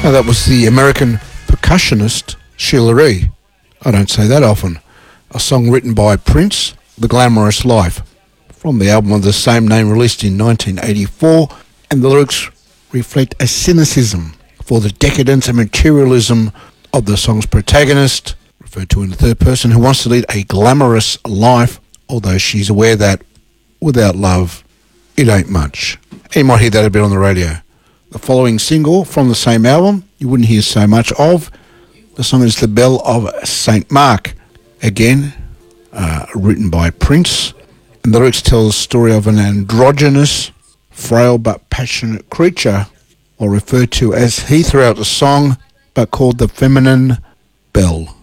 That was the American percussionist Sheila E. I don't say that often. A song written by Prince, The Glamorous Life, from the album of the same name released in 1984, and the lyrics reflect a cynicism for the decadence and materialism of the song's protagonist, referred to in the third person, who wants to lead a glamorous life, although she's aware that without love, it ain't much. And you might hear that a bit on the radio. The following single from the same album, you wouldn't hear so much of. The song is The Bell of St. Mark. Again, written by Prince. And the lyrics tell the story of an androgynous, frail but passionate creature, or referred to as he throughout the song, but called the feminine bell.